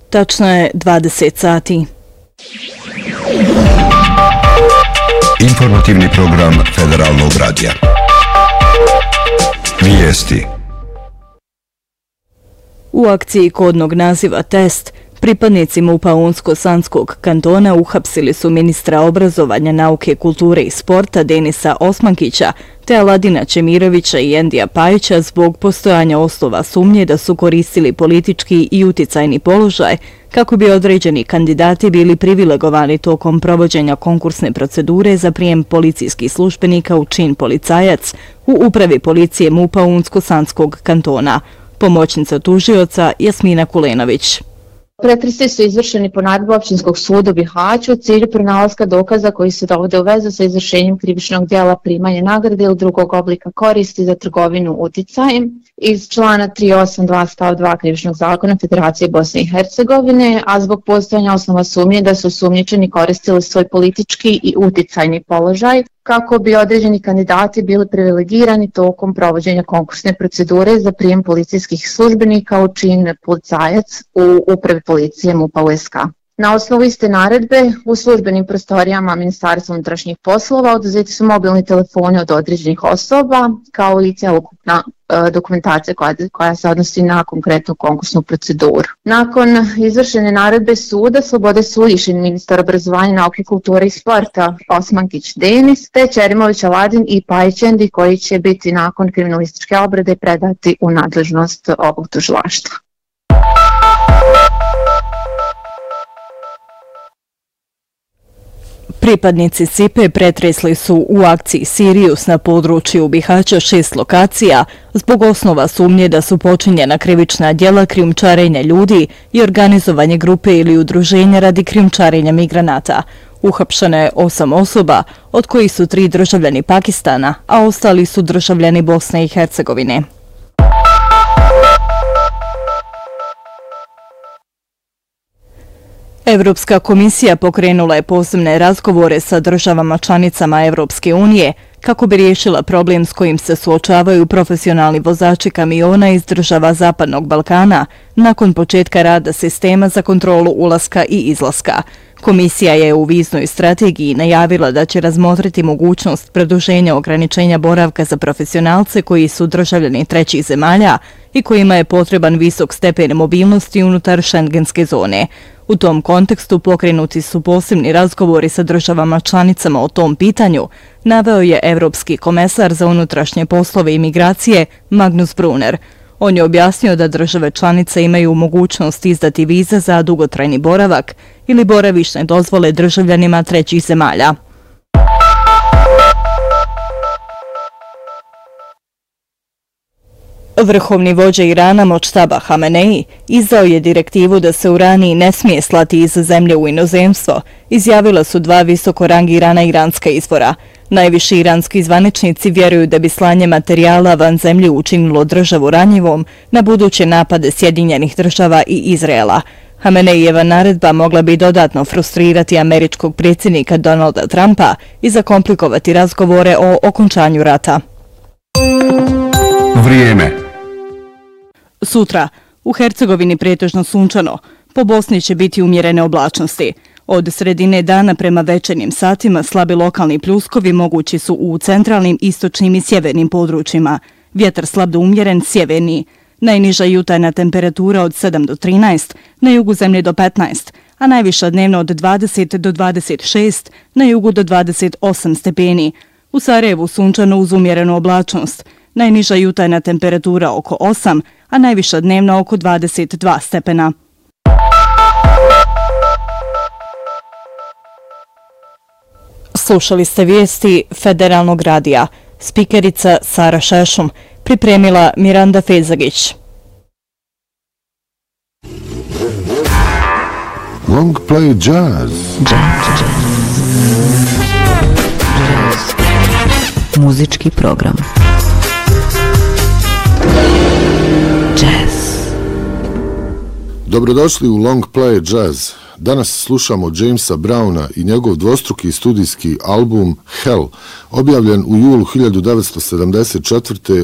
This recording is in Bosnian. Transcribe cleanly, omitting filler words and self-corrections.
Tačno je 20 sati. Informativni program Federalnog radija. Vijesti. U akciji kodnog naziva Test, pripadnici MUP-a Unsko-Sanskog kantona uhapsili su ministra obrazovanja, nauke, kulture i sporta Denisa Osmankića te Aladina Čemirovića i Endija Pajića zbog postojanja osnova sumnje da su koristili politički i uticajni položaj kako bi određeni kandidati bili privilegovani tokom provođenja konkursne procedure za prijem policijskih službenika u čin policajac u upravi policije MUP-a Unsko-Sanskog kantona. Pomoćnica tužioca Jasmina Kulenović. Pretresi su izvršeni po naredbi Općinskog suda u Bihaću u cilju pronalaska dokaza koji se dovode u vezu sa izvršenjem krivičnog djela primanja nagrade ili drugog oblika koristi za trgovinu uticajem iz člana 382 stav 2 krivičnog zakona Federacije Bosne i Hercegovine, a zbog postojanja osnova sumnje da su osumnjičeni koristili svoj politički i uticajni položaj kako bi određeni kandidati bili privilegirani tokom provođenja konkursne procedure za prijem policijskih službenika u čin policajac u upravi policije MUP-a USK. Na osnovu iste naredbe u službenim prostorijama Ministarstva unutrašnjih poslova oduzeti su mobilni telefoni od određenih osoba kao i cjelokupna dokumentacija koja se odnosi na konkretnu konkursnu proceduru. Nakon izvršene naredbe suda slobode su lišeni ministar obrazovanja, nauke, kulture i sporta Osmankić Denis te Čerimović Aladin i Pajić Endi koji će biti nakon kriminalističke obrade predati u nadležnost ovog tužilaštva. Pripadnici SIPE pretresli su u akciji Sirius na području Bihaća 6 lokacija zbog osnova sumnje da su počinjena krivična djela krijumčarenja ljudi i organizovanje grupe ili udruženja radi krijumčarenja migranata. Uhapšeno je 8 osoba, od kojih su 3 državljani Pakistana, a ostali su državljani Bosne i Hercegovine. Evropska komisija pokrenula je posebne razgovore sa državama članicama Evropske unije kako bi riješila problem s kojim se suočavaju profesionalni vozači kamiona iz država Zapadnog Balkana nakon početka rada sistema za kontrolu ulaska i izlaska. Komisija je u viznoj strategiji najavila da će razmotriti mogućnost produženja ograničenja boravka za profesionalce koji su državljani trećih zemalja i kojima je potreban visok stepen mobilnosti unutar šengenske zone. U tom kontekstu pokrenuti su posebni razgovori sa državama članicama o tom pitanju, naveo je Evropski komesar za unutrašnje poslove i migracije Magnus Brunner. On je objasnio da države članice imaju mogućnost izdati vize za dugotrajni boravak ili boravišne dozvole državljanima trećih zemalja. Vrhovni vođa Irana Močtaba Hamenei izdao je direktivu da se uranij ne smije slati iz zemlje u inozemstvo, izjavila su 2 visoko rangirana iranska izvora. Najviši iranski zvaničnici vjeruju da bi slanje materijala van zemlje učinilo državu ranjivom na buduće napade Sjedinjenih država i Izraela. Hameneijeva naredba mogla bi dodatno frustrirati američkog predsjednika Donalda Trumpa i zakomplikovati razgovore o okončanju rata. Vrijeme. Sutra u Hercegovini pretežno sunčano, po Bosni će biti umjerene oblačnosti. Od sredine dana prema večernjim satima slabi lokalni pljuskovi mogući su u centralnim, istočnim i sjevernim područjima. Vjetar slab do umjeren, sjeverni. Najniža jutarnja temperatura od 7 do 13, na jugu zemlje do 15, a najviša dnevno od 20 do 26, na jugu do 28 stepeni. U Sarajevu sunčano uz umjerenu oblačnost. Najniža jutarnja temperatura oko 8, a najviša dnevno oko 22 stepena. Slušali ste vijesti Federalnog radija. Spikerica Sara Šešum, pripremila Miranda Fezagić. Long play jazz. Muzički program. Jazz. Dobrodošli u Long Play Jazz. Danas slušamo Jamesa Browna i njegov dvostruki studijski album Hell, objavljen u julu 1974.